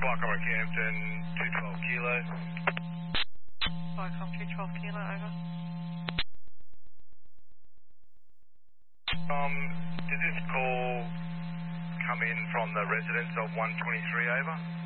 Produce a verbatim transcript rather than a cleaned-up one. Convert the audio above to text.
Qualcomm Rockhampton, two twelve Kilo. Qualcomm two twelve Kilo, over. Um, did this call come in from the residence of one twenty-three, over?